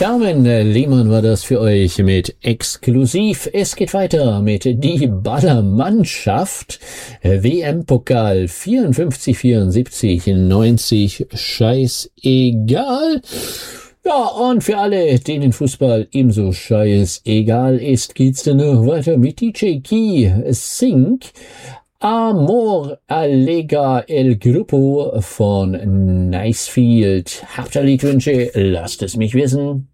Carmen Lehmann war das für euch mit Exklusiv. Es geht weiter mit Die Ballermannschaft. WM-Pokal 54, 74, 90, scheißegal. Ja, und für alle, denen Fußball ebenso scheißegal ist, geht's dann noch weiter mit DJ Key Sync. Amor Allega El Grupo von Nicefield. Habt ihr Liedwünsche? Lasst es mich wissen.